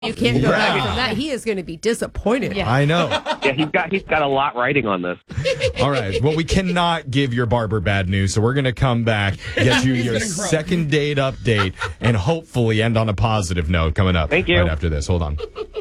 You can't go back from that. He is going to be disappointed. Yeah. I know. Yeah, he's got a lot riding on this. All right. Well, we cannot give your barber bad news, so we're going to come back, get you your second date update, and hopefully end on a positive note coming up. Thank you. Right after this. Hold on.